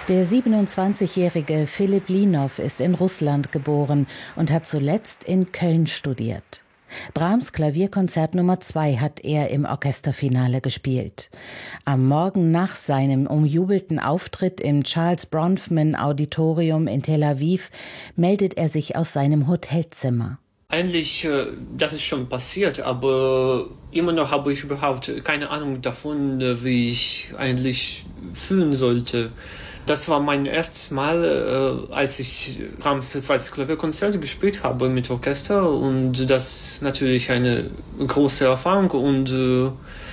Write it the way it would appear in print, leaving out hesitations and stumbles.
Der 27-jährige Philipp Linow ist in Russland geboren und hat zuletzt in Köln studiert. Brahms Klavierkonzert Nummer 2 hat er im Orchesterfinale gespielt. Am Morgen nach seinem umjubelten Auftritt im Charles Bronfman Auditorium in Tel Aviv meldet er sich aus seinem Hotelzimmer. Eigentlich, das ist schon passiert, aber immer noch habe ich überhaupt keine Ahnung davon, wie ich eigentlich fühlen sollte. Das war mein erstes Mal, als ich Brahms zweites Klavierkonzert gespielt habe mit Orchester, und das natürlich eine große Erfahrung, und